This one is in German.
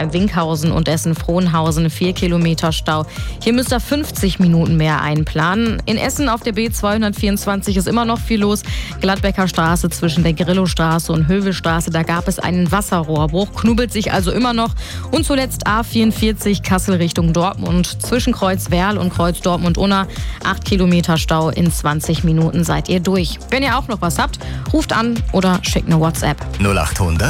Winkhausen und Essen-Frohnhausen 4 Kilometer Stau. Hier müsst ihr 50 Minuten mehr einplanen. In Essen auf der B224 ist immer noch viel los. Gladbecker Straße zwischen der Grillostraße und Hövelstraße, da gab es einen Wasserrohrbruch, knubbelt sich also immer noch. Und zuletzt A44 Kassel Richtung Dortmund zwischen Kreuz Werl und Kreuz Dortmund-Unna 8 Kilometer Stau, in 20 Minuten seid ihr durch. Wenn ihr auch noch was habt, ruft an oder schickt eine WhatsApp. 0800